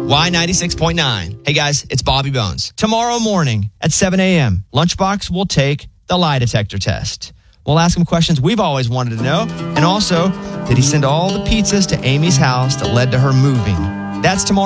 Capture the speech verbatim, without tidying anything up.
Y ninety-six point nine. Hey guys, it's Bobby Bones. Tomorrow morning at seven a.m., Lunchbox will take the lie detector test. We'll ask him questions we've always wanted to know. And also, did he send all the pizzas to Amy's house that led to her moving? That's tomorrow.